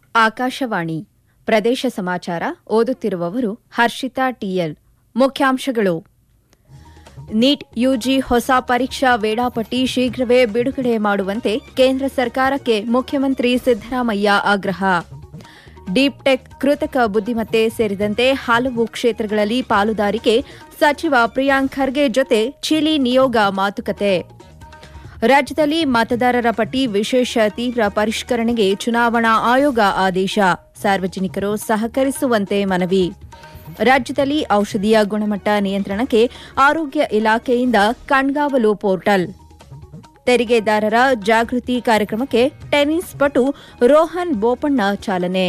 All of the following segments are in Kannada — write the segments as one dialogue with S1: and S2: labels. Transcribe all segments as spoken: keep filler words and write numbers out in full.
S1: ಆಕಾಶವಾಣಿ ಪ್ರದೇಶ ಸಮಾಚಾರ ಓದುತ್ತಿರುವವರು ಹರ್ಷಿತಾ ಟಿಎಲ್. ಮುಖ್ಯಾಂಶಗಳು: ನೀಟ್ ಯುಜಿ ಹೊಸ ಪರೀಕ್ಷಾ ವೇಳಾಪಟ್ಟಿ ಶೀಘ್ರವೇ ಬಿಡುಗಡೆ ಮಾಡುವಂತೆ ಕೇಂದ್ರ ಸರ್ಕಾರಕ್ಕೆ ಮುಖ್ಯಮಂತ್ರಿ ಸಿದ್ದರಾಮಯ್ಯ ಆಗ್ರಹ. ಡೀಪ್ ಟೆಕ್, ಕೃತಕ ಬುದ್ದಿಮತ್ತೆ ಸೇರಿದಂತೆ ಹಲವು ಕ್ಷೇತ್ರಗಳಲ್ಲಿ ಪಾಲುದಾರಿಕೆ, ಸಚಿವ ಪ್ರಿಯಾಂಕ್ ಖರ್ಗೆ ಜೊತೆ ಚಿಲಿ ನಿಯೋಗ ಮಾತುಕತೆ. ರಾಜ್ಯದಲ್ಲಿ ಮತದಾರರ ಪಟ್ಟಿ ವಿಶೇಷ ತೀವ್ರ ಪರಿಷ್ಕರಣೆಗೆ ಚುನಾವಣಾ ಆಯೋಗ ಆದೇಶ. ಸಾರ್ವಜನಿಕರು ಸಹಕರಿಸುವಂತೆ ಮನವಿ. ರಾಜ್ಯದಲ್ಲಿ ಔಷಧಿಯ ಗುಣಮಟ್ಟ ನಿಯಂತ್ರಣಕ್ಕೆ ಆರೋಗ್ಯ ಇಲಾಖೆಯಿಂದ ಕಣ್ಗಾವಲು ಪೋರ್ಟಲ್. ತೆರಿಗೆದಾರರ ಜಾಗೃತಿ ಕಾರ್ಯಕ್ರಮಕ್ಕೆ ಟೆನ್ನಿಸ್ ಪಟು ರೋಹನ್ ಬೋಪಣ್ಣ ಚಾಲನೆ.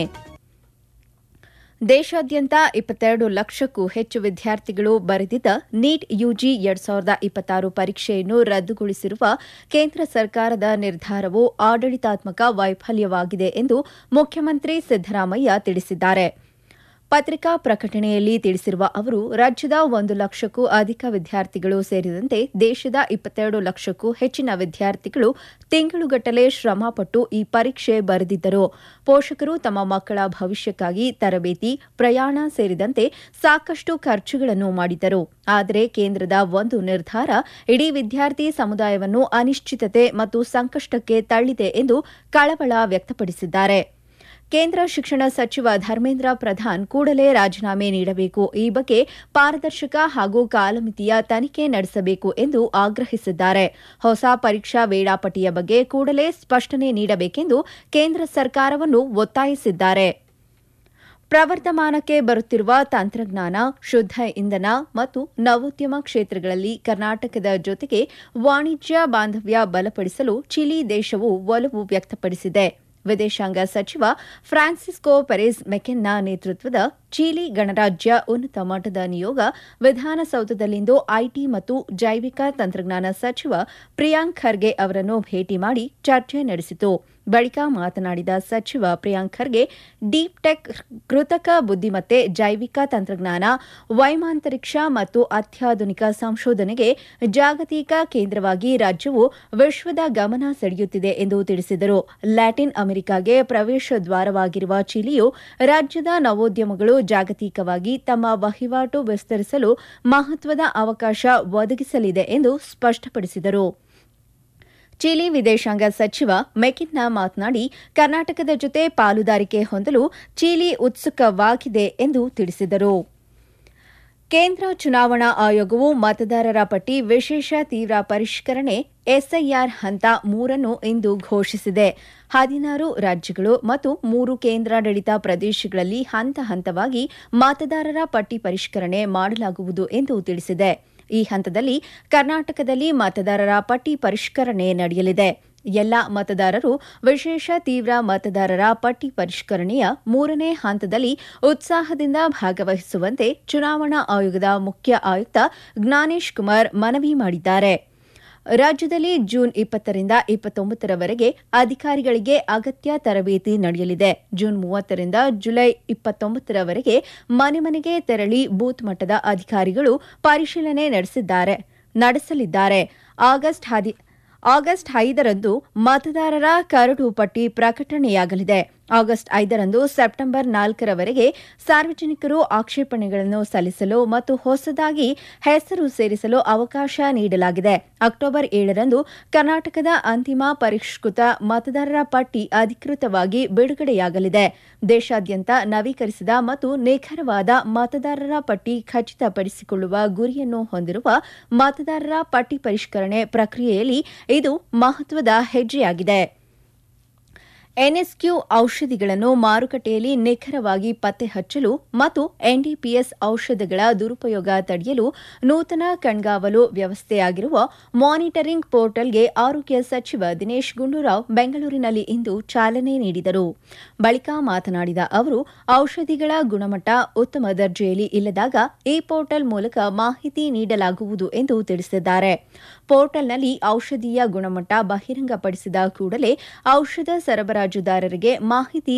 S1: ದೇಶಾದ್ಯಂತ ಇಪ್ಪತ್ತೆರಡು ಲಕ್ಷಕ್ಕೂ ಹೆಚ್ಚು ವಿದ್ಯಾರ್ಥಿಗಳು ಬರೆದಿದ್ದ ನೀಟ್ ಯುಜಿ ಎರಡ್ ಸಾವಿರದ ಇಪ್ಪತ್ತಾರು ಪರೀಕ್ಷೆಯನ್ನು ರದ್ದುಗೊಳಿಸಿರುವ ಕೇಂದ್ರ ಸರ್ಕಾರದ ನಿರ್ಧಾರವು ಆಡಳಿತಾತ್ಮಕ ವೈಫಲ್ಯವಾಗಿದೆ ಎಂದು ಮುಖ್ಯಮಂತ್ರಿ ಸಿದ್ದರಾಮಯ್ಯ ತಿಳಿಸಿದ್ದಾರೆ. ಪತ್ರಿಕಾ ಪ್ರಕಟಣೆಯಲ್ಲಿ ತಿಳಿಸಿರುವ ಅವರು, ರಾಜ್ಯದ ಒಂದು ಲಕ್ಷಕ್ಕೂ ಅಧಿಕ ವಿದ್ಯಾರ್ಥಿಗಳು ಸೇರಿದಂತೆ ದೇಶದ ಇಪ್ಪತ್ತೆರಡು ಲಕ್ಷಕ್ಕೂ ಹೆಚ್ಚಿನ ವಿದ್ಯಾರ್ಥಿಗಳು ತಿಂಗಳುಗಟ್ಟಲೆ ಶ್ರಮಪಟ್ಟು ಈ ಪರೀಕ್ಷೆ ಬರೆದಿದ್ದರು. ಪೋಷಕರು ತಮ್ಮ ಮಕ್ಕಳ ಭವಿಷ್ಯಕ್ಕಾಗಿ ತರಬೇತಿ, ಪ್ರಯಾಣ ಸೇರಿದಂತೆ ಸಾಕಷ್ಟು ಖರ್ಚುಗಳನ್ನು ಮಾಡಿದ್ದರು. ಆದರೆ ಕೇಂದ್ರದ ಒಂದು ನಿರ್ಧಾರ ಇಡೀ ವಿದ್ಯಾರ್ಥಿ ಸಮುದಾಯವನ್ನು ಅನಿಶ್ಚಿತತೆ ಮತ್ತು ಸಂಕಷ್ಟಕ್ಕೆ ತಳ್ಳಿದೆ ಎಂದು ಕಳವಳ ವ್ಯಕ್ತಪಡಿಸಿದ್ದಾರೆ. ಕೇಂದ್ರ ಶಿಕ್ಷಣ ಸಚಿವ ಧರ್ಮೇಂದ್ರ ಪ್ರಧಾನ್ ಕೂಡಲೇ ರಾಜೀನಾಮೆ ನೀಡಬೇಕು, ಈ ಬಗ್ಗೆ ಪಾರದರ್ಶಕ ಹಾಗೂ ಕಾಲಮಿತಿಯ ತನಿಖೆ ನಡೆಸಬೇಕು ಎಂದು ಆಗ್ರಹಿಸಿದ್ದಾರೆ. ಹೊಸ ಪರೀಕ್ಷಾ ವೇಳಾಪಟ್ಟಿಯ ಬಗ್ಗೆ ಕೂಡಲೇ ಸ್ಪಷ್ಟನೆ ನೀಡಬೇಕೆಂದು ಕೇಂದ್ರ ಸರ್ಕಾರವನ್ನು ಒತ್ತಾಯಿಸಿದ್ದಾರೆ. ಪ್ರವರ್ಧಮಾನಕ್ಕೆ ಬರುತ್ತಿರುವ ತಂತ್ರಜ್ಞಾನ, ಶುದ್ಧ ಇಂಧನ ಮತ್ತು ನವೋದ್ಯಮ ಕ್ಷೇತ್ರಗಳಲ್ಲಿ ಕರ್ನಾಟಕದ ಜೊತೆಗೆ ವಾಣಿಜ್ಯ ಬಾಂಧವ್ಯ ಬಲಪಡಿಸಲು ಚಿಲಿ ದೇಶವು ಒಲವು ವ್ಯಕ್ತಪಡಿಸಿದೆ. ವಿದೇಶಾಂಗ ಸಚಿವ ಫ್ರಾನ್ಸಿಸ್ಕೋ ಪೆರೆಸ್ ಮೆಕೆನ್ನಾ ನೇತೃತ್ವದ ಚಿಲಿ ಗಣರಾಜ್ಯ ಉನ್ನತ ಮಟ್ಟದ ನಿಯೋಗ ವಿಧಾನಸೌಧದಲ್ಲಿಂದು ಐಟಿ ಮತ್ತು ಜೈವಿಕ ತಂತ್ರಜ್ಞಾನ ಸಚಿವ ಪ್ರಿಯಾಂಕ್ ಖರ್ಗೆ ಅವರನ್ನು ಭೇಟಿ ಮಾಡಿ ಚರ್ಚೆ ನಡೆಸಿತು. ಬಳಿಕ ಮಾತನಾಡಿದ ಸಚಿವ ಪ್ರಿಯಾಂಕ್ ಖರ್ಗೆ, ಡೀಪ್ ಟೆಕ್, ಕೃತಕ ಬುದ್ದಿಮತ್ತೆ, ಜೈವಿಕ ತಂತ್ರಜ್ಞಾನ, ವೈಮಾಂತರಿಕ್ಷ ಮತ್ತು ಅತ್ಯಾಧುನಿಕ ಸಂಶೋಧನೆಗೆ ಜಾಗತಿಕ ಕೇಂದ್ರವಾಗಿ ರಾಜ್ಯವು ವಿಶ್ವದ ಗಮನ ಸೆಳೆಯುತ್ತಿದೆ ಎಂದು ತಿಳಿಸಿದರು. ಲ್ಯಾಟಿನ್ ಅಮೆರಿಕಾಗೆ ಪ್ರವೇಶ ದ್ವಾರವಾಗಿರುವ ಚಿಲಿಯು ರಾಜ್ಯದ ನವೋದ್ಯಮಗಳು ಜಾಗತಿಕವಾಗಿ ತಮ್ಮ ವಹಿವಾಟು ವಿಸ್ತರಿಸಲು ಮಹತ್ವದ ಅವಕಾಶ ಒದಗಿಸಲಿದೆ ಎಂದು ಸ್ಪಷ್ಟಪಡಿಸಿದರು. ಚಿಲಿ ವಿದೇಶಾಂಗ ಸಚಿವ ಮೆಕಿನ್ನಾ ಮಾತನಾಡಿ, ಕರ್ನಾಟಕದ ಜೊತೆ ಪಾಲುದಾರಿಕೆ ಹೊಂದಲು ಚಿಲಿ ಉತ್ಸುಕವಾಗಿದೆ ಎಂದು ತಿಳಿಸಿದರು. ಕೇಂದ್ರ ಚುನಾವಣಾ ಆಯೋಗವು ಮತದಾರರ ಪಟ್ಟಿ ವಿಶೇಷ ತೀವ್ರ ಪರಿಷ್ಕರಣೆ ಎಸ್ಐಆರ್ ಹಂತ ಮೂರನ್ನು ಇಂದು ಘೋಷಿಸಿದೆ. ಹದಿನಾರು ರಾಜ್ಯಗಳು ಮತ್ತು ಮೂರು ಕೇಂದ್ರಾಡಳಿತ ಪ್ರದೇಶಗಳಲ್ಲಿ ಹಂತ ಹಂತವಾಗಿ ಮತದಾರರ ಪಟ್ಟಿ ಪರಿಷ್ಕರಣೆ ಮಾಡಲಾಗುವುದು ಎಂದು ತಿಳಿಸಿದೆ. ಈ ಹಂತದಲ್ಲಿ ಕರ್ನಾಟಕದಲ್ಲಿ ಮತದಾರರ ಪಟ್ಟಿ ಪರಿಷ್ಕರಣೆ ನಡೆಯಲಿದೆ. ಎಲ್ಲ ಮತದಾರರು ವಿಶೇಷ ತೀವ್ರ ಮತದಾರರ ಪಟ್ಟಿ ಪರಿಷ್ಕರಣೆಯ ಮೂರನೇ ಹಂತದಲ್ಲಿ ಉತ್ಸಾಹದಿಂದ ಭಾಗವಹಿಸುವಂತೆ ಚುನಾವಣಾ ಆಯೋಗದ ಮುಖ್ಯ ಆಯುಕ್ತ ಜ್ಞಾನೇಶ್ ಕುಮಾರ್ ಮನವಿ ಮಾಡಿದ್ದಾರೆ. ರಾಜ್ಯದಲ್ಲಿ ಜೂನ್ ಇಪ್ಪತ್ತರಿಂದ ಇಪ್ಪತ್ತೊಂಬತ್ತರವರೆಗೆ ಅಧಿಕಾರಿಗಳಿಗೆ ಅಗತ್ಯ ತರಬೇತಿ ನಡೆಯಲಿದೆ. ಜೂನ್ ಮೂವತ್ತರಿಂದ ಜುಲೈ ಇಪ್ಪತ್ತೊಂಬತ್ತರವರೆಗೆ ಮನೆ ಮನೆಗೆ ತೆರಳಿ ಬೂತ್ ಮಟ್ಟದ ಅಧಿಕಾರಿಗಳು ಪರಿಶೀಲನೆ ನಡೆಸಲಿದ್ದಾರೆ. ಆಗಸ್ಟ್ ಹದಿ ಆಗಸ್ಟ್ ಐದರಂದು ಮತದಾರರ ಕರಡು ಪಟ್ಟಿ ಪ್ರಕಟಣೆಯಾಗಲಿದೆ. ಆಗಸ್ಟ್ ಐದರಂದು ಸೆಪ್ಟೆಂಬರ್ ನಾಲ್ಕರವರೆಗೆ ಸಾರ್ವಜನಿಕರು ಆಕ್ಷೇಪಣೆಗಳನ್ನು ಸಲ್ಲಿಸಲು ಮತ್ತು ಹೊಸದಾಗಿ ಹೆಸರು ಸೇರಿಸಲು ಅವಕಾಶ ನೀಡಲಾಗಿದೆ. ಅಕ್ಟೋಬರ್ ಏಳರಂದು ಕರ್ನಾಟಕದ ಅಂತಿಮ ಪರಿಷ್ಕೃತ ಮತದಾರರ ಪಟ್ಟಿ ಅಧಿಕೃತವಾಗಿ ಬಿಡುಗಡೆಯಾಗಲಿದೆ. ದೇಶಾದ್ಯಂತ ನವೀಕರಿಸಿದ ಮತ್ತು ನಿಖರವಾದ ಮತದಾರರ ಪಟ್ಟಿ ಖಚಿತಪಡಿಸಿಕೊಳ್ಳುವ ಗುರಿಯನ್ನು ಹೊಂದಿರುವ ಮತದಾರರ ಪಟ್ಟಿ ಪರಿಷ್ಕರಣೆ ಪ್ರಕ್ರಿಯೆಯಲ್ಲಿ ಇದು ಮಹತ್ವದ ಹೆಜ್ಜೆಯಾಗಿದೆ. ಎನ್ಎಸ್ಕ್ಯೂ ಔಷಧಿಗಳನ್ನು ಮಾರುಕಟ್ಟೆಯಲ್ಲಿ ನಿಖರವಾಗಿ ಪತ್ತೆ ಹಚ್ಚಲು ಮತ್ತು ಎನ್ಡಿಪಿಎಸ್ ಔಷಧಗಳ ದುರುಪಯೋಗ ತಡೆಯಲು ನೂತನ ಕಣ್ಗಾವಲು ವ್ಯವಸ್ಥೆಯಾಗಿರುವ ಮಾನಿಟರಿಂಗ್ ಪೋರ್ಟಲ್ಗೆ ಆರೋಗ್ಯ ಸಚಿವ ದಿನೇಶ್ ಗುಂಡೂರಾವ್ ಬೆಂಗಳೂರಿನಲ್ಲಿ ಇಂದು ಚಾಲನೆ ನೀಡಿದರು. ಬಳಿಕ ಮಾತನಾಡಿದ ಅವರು, ಔಷಧಿಗಳ ಗುಣಮಟ್ಟ ಉತ್ತಮ ದರ್ಜೆಯಲ್ಲಿ ಇಲ್ಲದಾಗ ಈ ಪೋರ್ಟಲ್ ಮೂಲಕ ಮಾಹಿತಿ ನೀಡಲಾಗುವುದು ಎಂದು ತಿಳಿಸಿದ್ದಾರೆ. ಪೋರ್ಟಲ್ನಲ್ಲಿ ಔಷಧೀಯ ಗುಣಮಟ್ಟ ಬಹಿರಂಗಪಡಿಸಿದ ಕೂಡಲೇ ಔಷಧ ಸರಬರಾಜುದಾರರಿಗೆ ಮಾಹಿತಿ